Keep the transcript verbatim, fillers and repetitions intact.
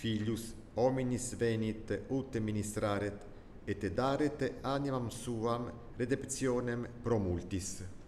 Filius hominis venit ut ministraret, et daret animam suam redemptionem pro multis.